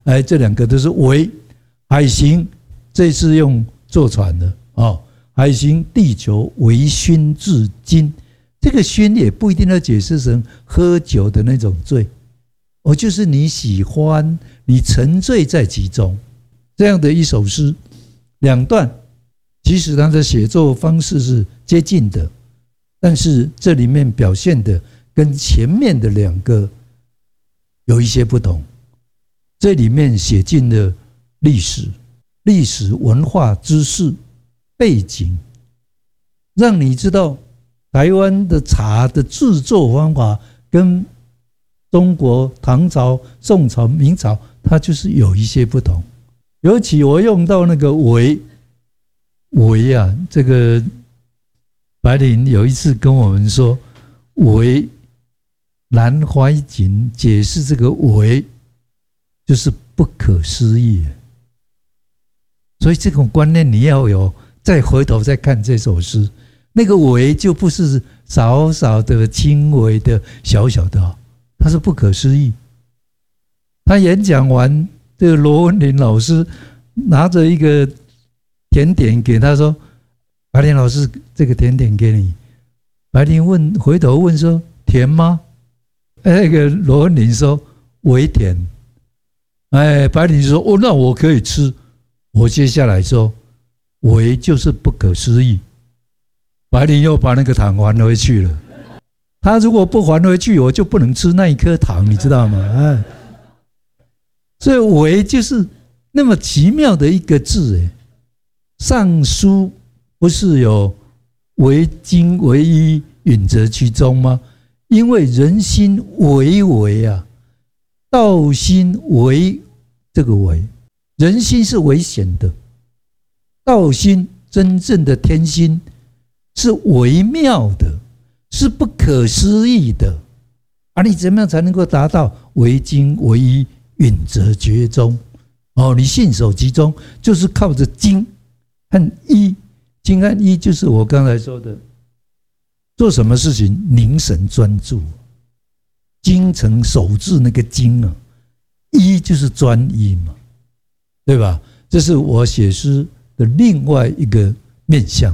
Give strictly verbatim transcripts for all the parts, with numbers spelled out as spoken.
哎，这两个都是为海行，这次用坐船的哦。海行地球微醺至今，这个醺也不一定要解释成喝酒的那种醉，哦，就是你喜欢，你沉醉在其中，这样的一首诗，两段，其实它的写作方式是接近的，但是这里面表现的跟前面的两个有一些不同。这里面写进了历史、历史文化知识背景，让你知道台湾的茶的制作方法跟中国唐朝、宋朝、明朝它就是有一些不同。尤其我用到那个为为啊，这个白灵有一次跟我们说，为南怀瑾解释这个为就是不可思议，所以这种观念你要有，再回头再看这首诗，那个微就不是少少的、轻微的、小小的，它是不可思议。他演讲完，这个罗文林老师拿着一个甜点给他说：“白灵老师，这个甜点给你。”白灵问，回头问说：“甜吗？”那个罗文林说：“微甜。”哎，白灵说：“哦，那我可以吃。”我接下来说：“微就是不可思议。”白灵又把那个糖还回去了。他如果不还回去，我就不能吃那一颗糖，你知道吗？哎，所以微就是那么奇妙的一个字。哎，尚书不是有惟精惟一，允则其中吗？因为人心惟微啊，道心惟这个惟，人心是危险的，道心真正的天心是微妙的，是不可思议的啊！你怎么样才能够达到惟精惟一，允则其中？哦，你信守其中，就是靠着精和一，精和一就是我刚才说的，做什么事情凝神专注，精诚守志那个精啊，一就是专一嘛，对吧？这是我写诗的另外一个面向。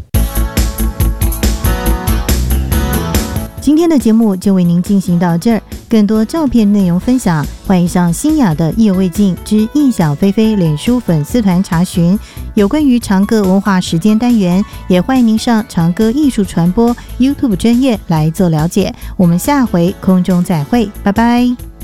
今天的节目就为您进行到这儿，更多照片内容分享，欢迎上新雅的意犹未尽之异想菲菲脸书粉丝团查询。有关于长歌文化时间单元，也欢迎您上长歌艺术传播 YouTube 专页来做了解。我们下回空中再会，拜拜。